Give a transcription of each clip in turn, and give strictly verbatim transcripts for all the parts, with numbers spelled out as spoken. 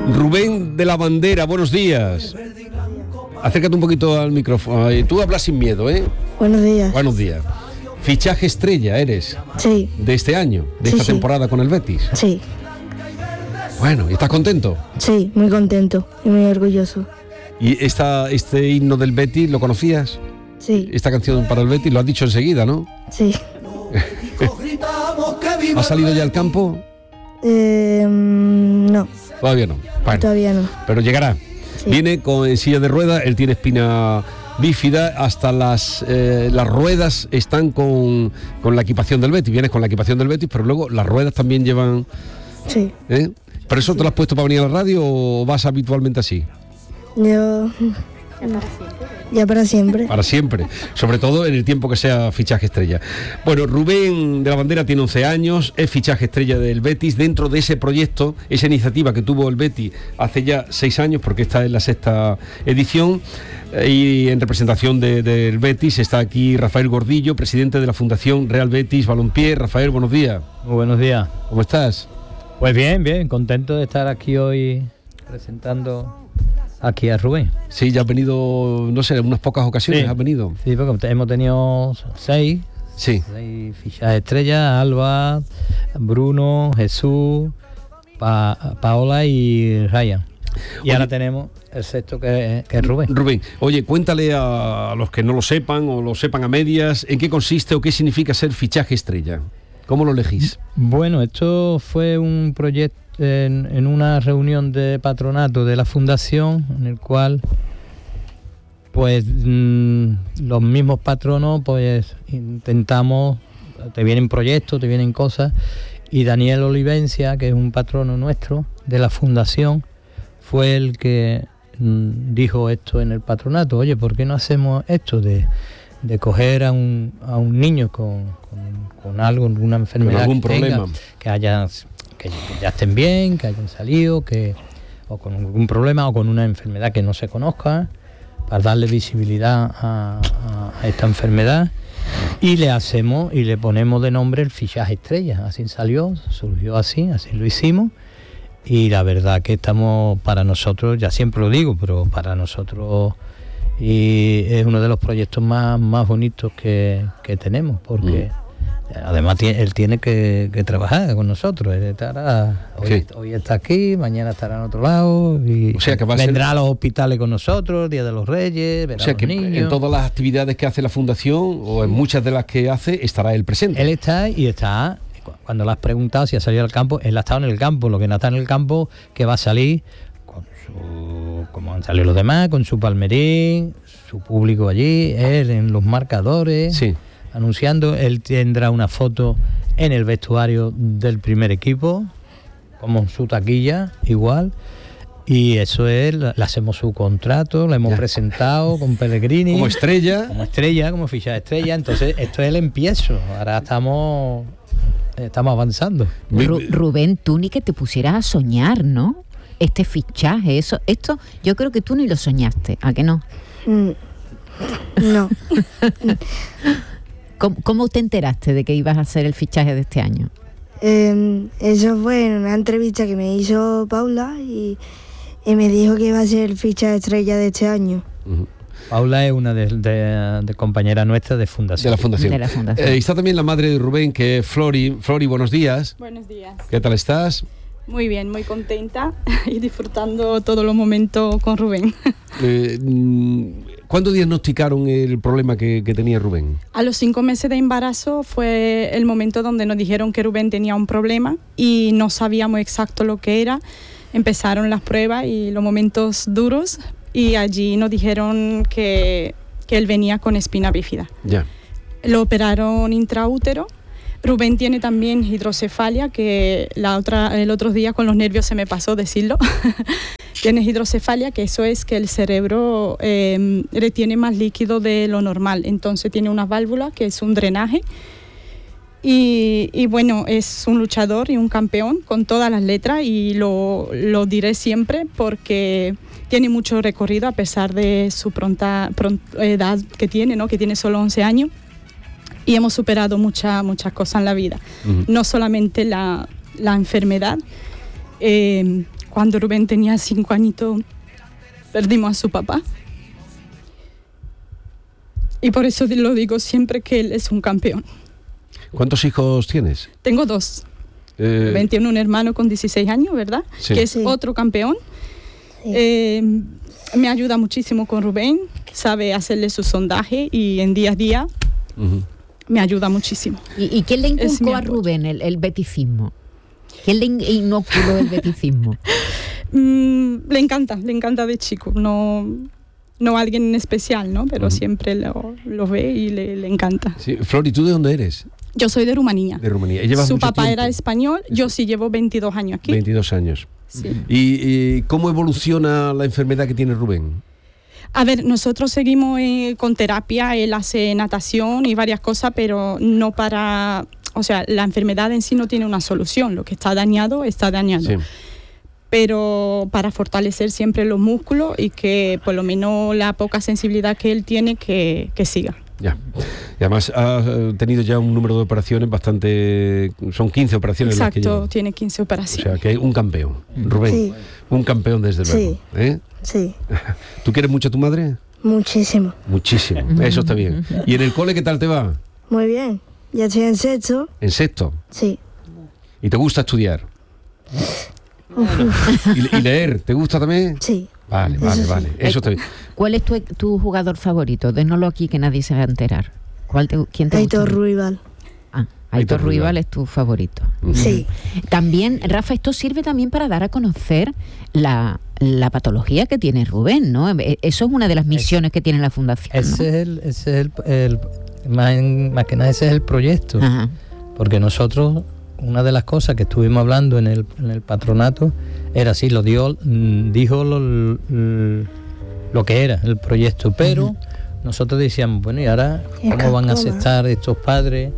Rubén de la Bandera, buenos días. Acércate un poquito al micrófono. Tú hablas sin miedo, ¿eh? Buenos días. Buenos días. Fichaje estrella eres. Sí. De este año, de Sí, esta sí. temporada con el Betis. Sí. Bueno, ¿y estás contento? Sí, muy contento y muy orgulloso. ¿Y esta, este himno del Betis lo conocías? Sí. Esta canción para el Betis lo has dicho enseguida, ¿no? Sí. ¿Ha salido ya al campo? Eh, no, Todavía no. Bueno, todavía no. pero llegará. Sí. Viene con en silla de ruedas, él tiene espina bífida, hasta las eh, las ruedas están con, con la equipación del Betis. Vienes con la equipación del Betis, pero luego las ruedas también llevan... Sí. ¿eh? ¿Pero eso te lo has puesto para venir a la radio o vas habitualmente así? Yo... Ya para siempre. Para siempre, sobre todo en el tiempo que sea fichaje estrella. Bueno, Rubén de la Bandera tiene once años, es fichaje estrella del Betis, dentro de ese proyecto, esa iniciativa que tuvo el Betis hace ya seis años, porque esta es la sexta edición, y en representación de, del Betis está aquí Rafael Gordillo, presidente de la Fundación Real Betis Balompié. Rafael, buenos días. Muy buenos días. ¿Cómo estás? Pues bien, bien, contento de estar aquí hoy presentando aquí a Rubén. Sí, ya has venido, no sé, unas pocas ocasiones Sí. has venido. Sí, porque hemos tenido seis, Sí. seis fichajes estrellas: Alba, Bruno, Jesús, Pa- Paola y Ryan. Y Oye, ahora tenemos el sexto que, que es Rubén. Rubén, oye, cuéntale a los que no lo sepan o lo sepan a medias, ¿en qué consiste o qué significa ser fichaje estrella? ¿Cómo lo elegís? Bueno, esto fue un proyecto en, en una reunión de patronato de la fundación, en el cual pues mmm, los mismos patronos pues intentamos, te vienen proyectos, te vienen cosas, y Daniel Olivencia, que es un patrono nuestro de la fundación, fue el que mmm, dijo esto en el patronato: oye, ¿por qué no hacemos esto de, de coger a un, a un niño con, con, con algo, alguna enfermedad, algún que tenga, problema, que haya, que ya estén bien, que hayan salido, que o con algún problema o con una enfermedad que no se conozca, para darle visibilidad a, a, a esta enfermedad, y le hacemos y le ponemos de nombre el fichaje estrella? Así salió, surgió así, así lo hicimos, y la verdad que estamos, para nosotros, ya siempre lo digo, pero para nosotros, y es uno de los proyectos más, más bonitos que, que tenemos, porque mm. Además tiene, él tiene que, que trabajar con nosotros. Él estará, hoy, Sí. hoy está aquí, mañana estará en otro lado, y O sea que va a vendrá ser... a los hospitales con nosotros, Día de los Reyes, verá O sea a los que niños. en todas las actividades que hace la Fundación, o en muchas de las que hace, estará él presente. Él está y está, cuando le has preguntado si ha salido al campo, él ha estado en el campo. Lo que no está en el campo, que va a salir con su, como han salido los demás, con su palmerín, su público allí, él en los marcadores, Sí. anunciando. Él tendrá una foto en el vestuario del primer equipo, como su taquilla, igual. Y eso es, le hacemos su contrato, lo hemos Ya. presentado con Pellegrini. Como estrella. Como estrella, como ficha de estrella. Entonces, esto es el empiezo. Ahora estamos, estamos avanzando. Ru- Rubén, tú ni que te pusieras a soñar, ¿no? Este fichaje, eso, esto, yo creo que tú ni lo soñaste, ¿a que no? Mm, No. ¿Cómo, cómo te enteraste de que ibas a hacer el fichaje de este año? Eh, eso fue en una entrevista que me hizo Paula y, y me dijo que iba a ser el ficha estrella de este año. Uh-huh. Paula es una de, de, de compañera nuestra de fundación. De la Fundación. De la Fundación. Eh, está también la madre de Rubén, que es Flori. Flori, buenos días. Buenos días. ¿Qué tal estás? Muy bien, muy contenta y disfrutando todos los momentos con Rubén. Eh, ¿Cuándo diagnosticaron el problema que, que tenía Rubén? A los cinco meses de embarazo fue el momento donde nos dijeron que Rubén tenía un problema y no sabíamos exacto lo que era. Empezaron las pruebas y los momentos duros, y allí nos dijeron que, que él venía con espina bífida. Ya. Lo operaron intraútero. Rubén tiene también hidrocefalia, que la otra, el otro día con los nervios se me pasó decirlo. Tiene hidrocefalia, que eso es que el cerebro eh, retiene más líquido de lo normal. Entonces tiene unas válvulas, que es un drenaje. Y, y bueno, es un luchador y un campeón con todas las letras, y lo, lo diré siempre porque tiene mucho recorrido a pesar de su pronta, pronta edad que tiene, ¿no? Que tiene solo once años. Y hemos superado muchas muchas cosas en la vida. Uh-huh. No solamente la, la enfermedad. Eh, cuando Rubén tenía cinco añitos, perdimos a su papá. Y por eso lo digo siempre que él es un campeón. ¿Cuántos hijos tienes? Tengo dos. Eh, Rubén tiene un hermano con dieciséis años, ¿verdad? Sí. Que es Sí. otro campeón. Sí. Eh, me ayuda muchísimo con Rubén, sabe hacerle su sondaje y en día a día ujú. me ayuda muchísimo. ¿Y, y quién le Es mi inculcó a apoyo. Rubén el, el beticismo? ¿Quién le in- inoculó el beticismo? Mm, le encanta, le encanta de chico. No, no alguien en especial, ¿no? Pero Ujú. siempre lo, lo ve y le, le encanta. Sí. Flor, ¿y tú de dónde eres? Yo soy de Rumanía. De Rumanía. ¿Y llevas Su mucho papá tiempo? era español, yo sí llevo veintidós años aquí. veintidós años. Sí. ¿Y, y cómo evoluciona la enfermedad que tiene Rubén? A ver, nosotros seguimos eh, con terapia, él hace natación y varias cosas, pero no para... O sea, la enfermedad en sí no tiene una solución, lo que está dañado, está dañado. Sí. Pero para fortalecer siempre los músculos y que por lo menos la poca sensibilidad que él tiene, que, que siga. Ya. Y además ha tenido ya un número de operaciones bastante... Son quince operaciones las que Exacto, lleva. tiene quince O operaciones. sea, que hay un campeón. Rubén, Sí. un campeón desde luego. Sí. ¿Eh? Sí, ¿Tú quieres mucho a tu madre? muchísimo. Muchísimo. Eso está bien. ¿Y en el cole qué tal te va? Muy bien. Ya estoy en sexto. En sexto. Sí. ¿Y te gusta estudiar? ¿Y, y leer? ¿Te gusta también? Sí. Vale, Eso vale, sí. vale. Eso está bien. ¿Cuál es tu, tu jugador favorito? Dénoslo aquí que nadie se va a enterar. ¿Cuál te, ¿Quién te gusta? Aitor Ruibal. Ah, Aitor Aitor Ruibal. Ruibal es tu favorito. Sí. También, Rafa, esto sirve también para dar a conocer la, la patología que tiene Rubén, ¿no? E- Eso es una de las misiones que tiene la fundación, ¿no? Ese es el, ese es el, el- más, en- más que nada ese es el proyecto. Ajá. Porque nosotros, una de las cosas que estuvimos hablando en el, en el patronato era así, lo dio, mm, dijo lo, lo que era el proyecto, pero nosotros decíamos, bueno, ¿y ahora cómo van a aceptar estos padres?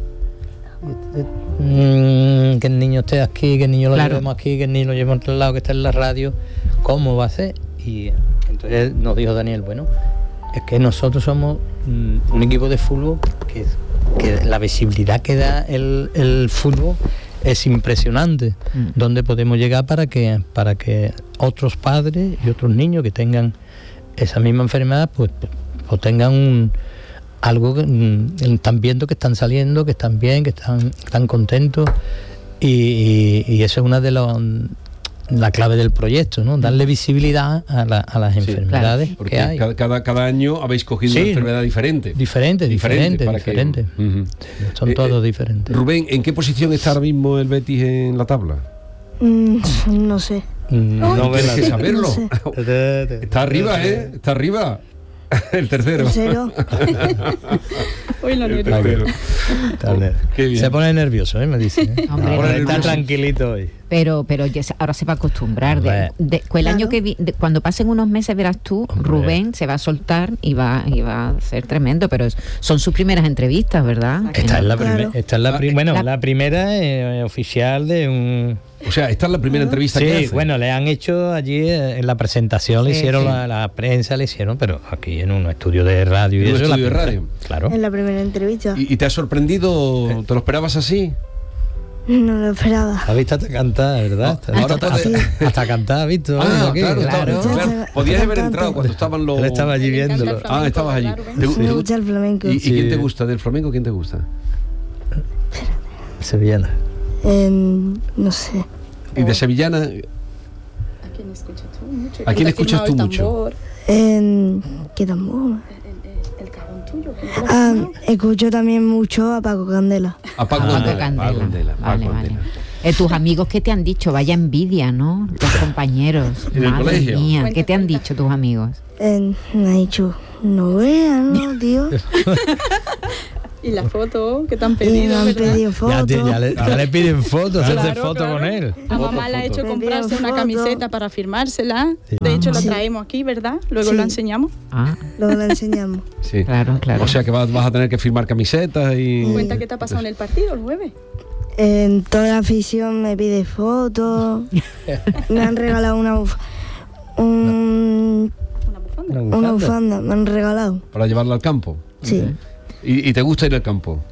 Mm, que el niño esté aquí, que el niño lo Claro. llevemos aquí, que el niño lo llevemos a otro lado, que esté en la radio, ¿cómo va a ser? Y entonces nos dijo Daniel, bueno, es que nosotros somos mm, un equipo de fútbol que, que la visibilidad que da el, el fútbol es impresionante, Mm. donde podemos llegar para que para que otros padres y otros niños que tengan esa misma enfermedad pues, pues tengan un, algo que mm, están viendo que están saliendo, que están bien, que están, están contentos y, y, y eso es una de las la clave del proyecto, ¿no? Darle visibilidad a, la- a las Sí, enfermedades Porque que hay. cada, cada, cada año habéis cogido Sí. una enfermedad diferente. Diferente, diferente, para que- diferente. Ujú. Son Eh, todos eh, diferentes. Rubén, ¿en qué posición está ahora mismo el Betis en la tabla? Mm, no sé. Mm, No, ves tienes que la- saberlo. No sé. Está arriba, ¿eh? Está arriba. El tercero. Tercero. Uy, lo El nervioso. tercero. Está ner- Qué bien. Se pone nervioso, ¿eh? Me dice. ¿eh? Hombre, Ahora está nervioso. tranquilito hoy. Pero, pero ya se- ahora se va a acostumbrar. De, Hombre. de- el año Claro. que vi- de- cuando pasen unos meses verás tú, Hombre. Rubén se va a soltar y va, y va a ser tremendo. Pero es- son sus primeras entrevistas, ¿verdad? Esta es la, Claro. primer- esta es la, pri- Ah, bueno, la- la primera eh, oficial de un... O sea, esta es la primera entrevista que Sí, hace. bueno, le han hecho allí eh, en la presentación, le Sí, hicieron sí. La, la prensa, le hicieron, pero aquí en un estudio de radio. En y un eso, estudio la de primera. radio. Claro. En la primera entrevista. ¿Y, y te ha sorprendido? ¿Te lo esperabas así? No lo esperaba. ¿Has visto hasta cantar, verdad? No, ahora hasta, puede- hasta, hasta cantar, ¿has visto? Ah, Aquí, claro, claro. estaba- claro. Cantante. Podías haber entrado cuando estaban los... Él estaba allí Me encanta el viéndolo. flamenco, Ah, estabas allí. ¿verdad, Rubén? ¿Te, Me te- gusta el flamenco. ¿Y, y Sí. quién te gusta? ¿Del flamenco quién te gusta? Sevillana. En- no sé. Y de sevillana, ¿A quién escuchas tú mucho? ¿A quién Te ha escuchas firmado tú el mucho? tambor, En, ¿qué tambor? El, el, el cajón tuyo. ¿quién te lo ha Ah, firmado? escucho también mucho a Paco Candela. a Paco Ah, Candela. Candela. Paco Candela, Paco Vale, vale. Candela. Eh, tus amigos, ¿qué te han dicho? Vaya envidia, ¿no? Los compañeros. ¿En el Madre colegio? mía, Cuenta, ¿qué te han cuenta. dicho tus amigos? En, me ha dicho, no vean, ¿no, tío? Y la foto que te han Y me pedido, han ¿verdad? pedido Ya, fotos. te- ya le, ya le piden fotos, Claro, hacer fotos claro. con él. A mamá Foto, le ha foto. hecho Me comprarse envían una fotos. camiseta para firmársela. Sí. De hecho, lo Sí. traemos aquí, ¿verdad? Luego Sí. lo enseñamos. Ah, Luego la enseñamos. Sí. claro, claro. O sea que vas, vas a tener que firmar camisetas y... Cuenta qué te ha pasado en el partido el jueves. En toda la afición me pide fotos. Me han regalado una buf- un- Una bufanda. una bufanda. Me han regalado. Para llevarla al campo. Sí, ¿Y, y te gusta ir al campo?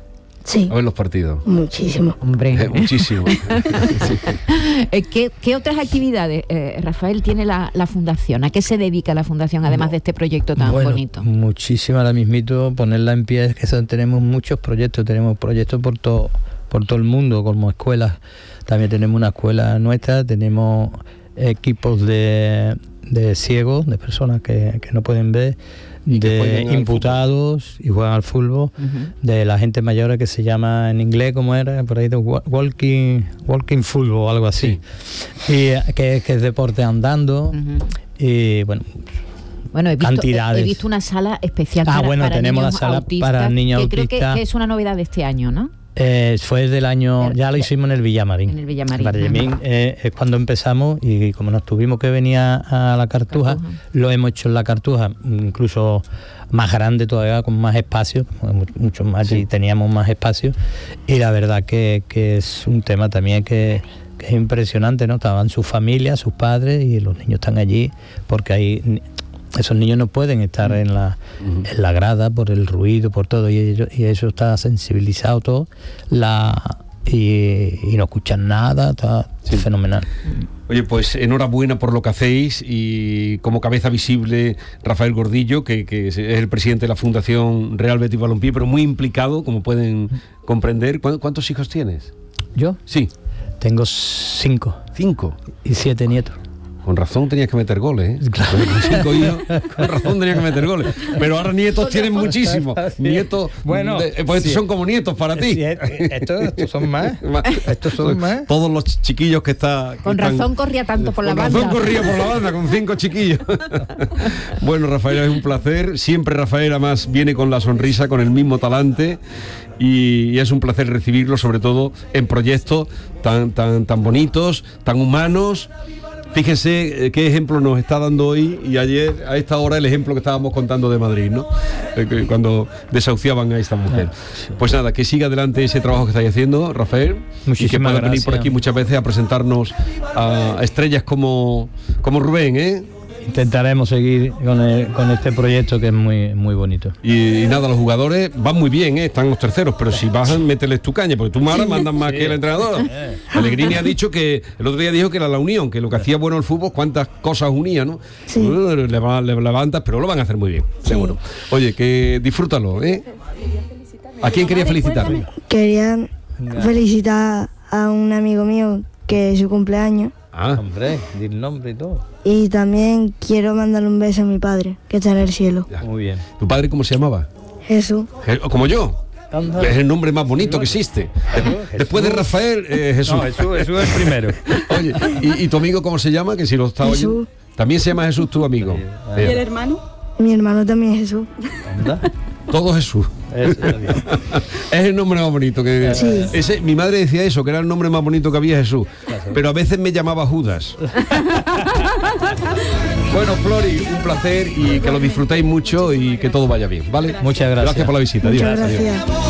Sí. A ver los partidos. Muchísimo. Hombre. Eh, muchísimo. Sí. Eh, ¿Qué, qué otras actividades, eh, Rafael, tiene la, la fundación? ¿A qué se dedica la fundación, además de este proyecto tan Bueno, bonito? Muchísimo, ahora mismito ponerla en pie, es que son- tenemos muchos proyectos, tenemos proyectos por todo por todo el mundo, como escuelas. También tenemos una escuela nuestra, tenemos equipos de, de ciegos, de personas que, que no pueden ver, Y que de juegan al imputados y juegan al fútbol, Ujú. de la gente mayor que se llama en inglés, como era, por ahí, de wa- walking, walking football o algo así. Y eh, que, que es deporte andando. Ujú. Y bueno, Bueno, he visto, cantidades. he visto una sala especial Ah, para, bueno, para tenemos niños la sala autistas, para niños que creo que, autistas. que es una novedad de este año, ¿no? Eh, fue del año, ya lo hicimos en el Villamarín. En el Villamarín, Villamarín, ajá. eh, es cuando empezamos y como nos tuvimos que venir a, a la Cartuja, Cartuja. lo hemos hecho en la Cartuja, incluso más grande todavía, con más espacio, mu- mucho más, y teníamos más espacio. Y la verdad que, que es un tema también que, que es impresionante, ¿no? Estaban sus familias, sus padres y los niños están allí porque hay... ni- esos niños no pueden estar en la, en la grada por el ruido, por todo, y, ellos, y eso está sensibilizado todo, la, y, y no escuchan nada, está Sí. fenomenal. Oye, pues enhorabuena por lo que hacéis y como cabeza visible Rafael Gordillo, que, que es el presidente de la Fundación Real Betis Balompié, pero muy implicado, como pueden comprender. ¿Cuántos, cuántos hijos tienes? Yo Sí, tengo cinco cinco. y siete nietos. Con razón tenías que meter goles, ¿eh? Con cinco hijos, con razón tenías que meter goles. Pero ahora nietos tienen muchísimos. Nietos, Bueno, de- pues estos sí. son como nietos para ti. Sí, estos, estos son más. Estos son más. Todos los chiquillos que está que Con están- razón corría tanto por la Con banda. razón corría por la banda con cinco chiquillos. Bueno, Rafael, es un placer. Siempre Rafael además viene con la sonrisa, con el mismo talante. Y, y es un placer recibirlo, sobre todo en proyectos tan, tan, tan bonitos, tan humanos. Fíjense eh, qué ejemplo nos está dando hoy y ayer a esta hora el ejemplo que estábamos contando de Madrid, ¿no? Eh, que cuando desahuciaban a esta mujer. Pues nada, que siga adelante ese trabajo que estáis haciendo, Rafael. Y que Muchísimas pueda venir por gracias. aquí muchas veces a presentarnos a estrellas como, como Rubén, ¿eh? Intentaremos seguir con, el- con este proyecto que es muy, muy bonito. Y, y nada, los jugadores van muy bien, ¿eh? Están los terceros, pero si bajan, mételes tu caña, porque tú ahora mandas más que el entrenador. Pellegrini ha dicho que, el otro día dijo que era la unión, que lo que hacía bueno el fútbol, cuántas cosas unía, ¿no? Sí. Le, le va- le levantas, pero lo van a hacer muy bien, seguro. Oye, que disfrútalo, ¿eh? ¿A quién quería felicitar? Quería felicitar a un amigo mío que es su cumpleaños Ah, Hombre, di el nombre y todo. y también quiero mandarle un beso a mi padre, que está en el cielo. ya. Muy bien. ¿Tu padre cómo se llamaba? Jesús. Je- Como yo. Es el nombre más bonito que existe. Después de Rafael, eh, Jesús. No, Jesús, Jesús es el primero. Oye, ¿y, y tu amigo cómo se llama? Que si lo está Jesús. oyendo. También se llama Jesús tu amigo. ¿Y el Eh, hermano? Mi hermano también es Jesús. Anda. todo Jesús. Eso está bien. Es el nombre más bonito que Sí. ese, mi madre decía eso, que era el nombre más bonito que había, Jesús. Pero a veces me llamaba Judas. Bueno, Flori, un placer y que lo disfrutéis mucho y que todo vaya bien, ¿vale? Muchas gracias. Gracias por la visita. Adiós. Muchas Adiós. gracias.